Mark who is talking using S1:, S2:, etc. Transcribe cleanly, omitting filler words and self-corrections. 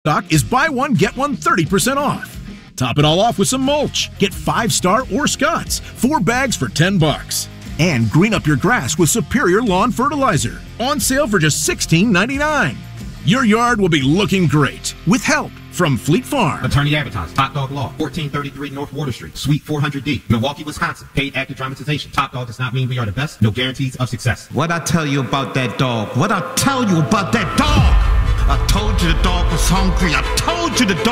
S1: Stock is buy one, get one 30% off. Top it all off with some mulch. Get 5-star or Scott's, 4 bags for $10. And green up your grass with Superior Lawn Fertilizer. On sale for just $16.99. Your yard will be looking great with help from Fleet Farm.
S2: Attorney advertising. Top Dog Law. 1433 North Water Street. Suite 400D. Milwaukee, Wisconsin. Paid active dramatization. Top Dog does not mean we are the best. No guarantees of success.
S3: What I tell you about that dog? What I tell you about that dog? I told you the dog was hungry. I told you the dog